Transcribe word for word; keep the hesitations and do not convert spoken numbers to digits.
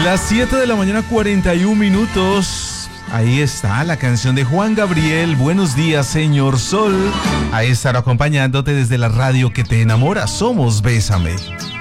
Las siete de la mañana, cuarenta y un minutos. Ahí está la canción de Juan Gabriel. Buenos días, señor Sol. Ahí estará acompañándote desde la radio que te enamora. Somos Bésame.